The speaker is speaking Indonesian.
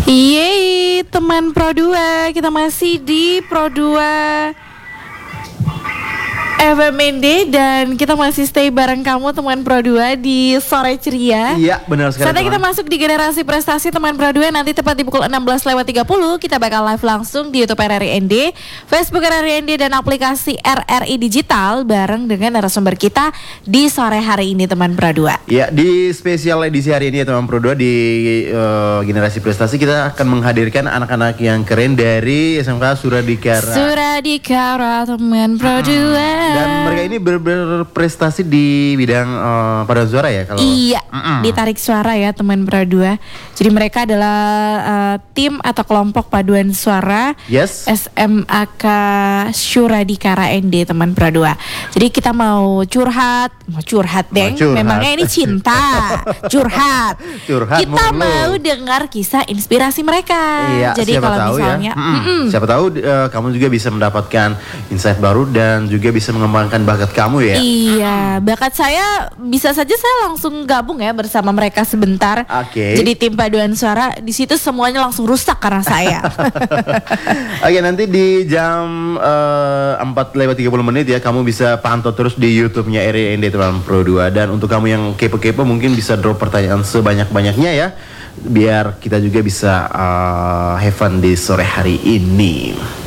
Yeay, teman Pro 2, kita masih di Pro 2 FMND dan kita masih stay bareng kamu teman Pro 2 di Sore Ceria. Iya, benar sekali. Saatnya kita masuk di generasi prestasi teman Pro 2. Nanti tepat di pukul 16:30 kita bakal live langsung di YouTube RRI ND, Facebook RRI ND dan aplikasi RRI Digital bareng dengan narasumber kita di sore hari ini teman Pro 2. Iya, di spesial edisi hari ini ya teman Pro 2 di generasi prestasi kita akan menghadirkan anak-anak yang keren dari SMK Suradikara. Suradikara teman Pro 2. Dan mereka ini berprestasi di bidang paduan suara ya kalau. Iya, ditarik suara ya teman Pro 2. Jadi mereka adalah tim atau kelompok paduan suara SMAK Suradikara ND teman Pro 2. Jadi kita mau curhat deng. Memangnya ini cinta, curhat. Kita mau dengar kisah inspirasi mereka. Iya, jadi kalau misalnya siapa tahu kamu juga bisa mendapatkan insight baru dan juga bisa mengembangkan bakat kamu ya. Iya, bakat saya bisa saja saya langsung gabung ya bersama mereka sebentar. Oke. Jadi tim paduan suara di situ semuanya langsung rusak karena saya. Oke, nanti di jam 4:30 ya kamu bisa pantau terus di YouTube-nya RRI teman Pro 2. Dan untuk kamu yang kepo-kepo mungkin bisa drop pertanyaan sebanyak-banyaknya ya, biar kita juga bisa have fun di sore hari ini.